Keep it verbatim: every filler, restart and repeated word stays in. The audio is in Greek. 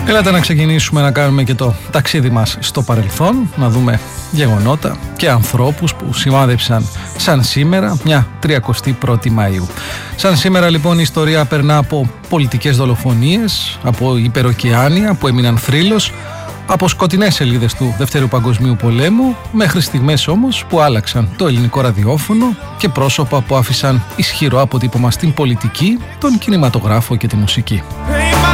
Έλατε να ξεκινήσουμε να κάνουμε και το ταξίδι μας στο παρελθόν, να δούμε γεγονότα και ανθρώπους που σημάδεψαν σαν σήμερα, μια τριακοστή πρώτη Μαΐου. Σαν σήμερα λοιπόν η ιστορία περνά από πολιτικές δολοφονίες, από υπεροκεάνια που έμειναν θρύλος, από σκοτεινές σελίδες του Δευτέρου Παγκοσμίου Πολέμου, μέχρι στιγμές όμως που άλλαξαν το ελληνικό ραδιόφωνο και πρόσωπα που άφησαν ισχυρό αποτύπωμα στην πολιτική, τον κινηματογράφο και τη μουσική.